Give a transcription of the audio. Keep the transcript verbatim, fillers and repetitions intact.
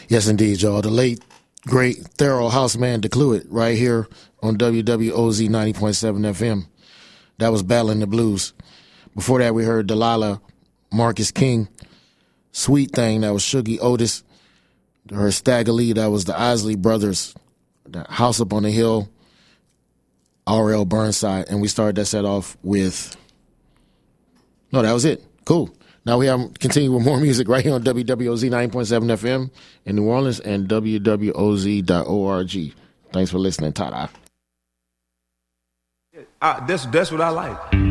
Yes, indeed, y'all. The late, great, thorough houseman DeCluitt right here on W W O Z ninety point seven F M. That was Battling the Blues. Before that, we heard Delilah, Marcus King. Sweet Thing, that was Shuggy Otis. Her Stagger Lee, that was the Isley Brothers. The House Up on the Hill, R L Burnside. And we started that set off with... No, that was it. Cool. Now we have continue with more music right here on W W O Z ninety point seven F M in New Orleans and W W O Z dot org. Thanks for listening, Ta-da. I, that's, that's what I like.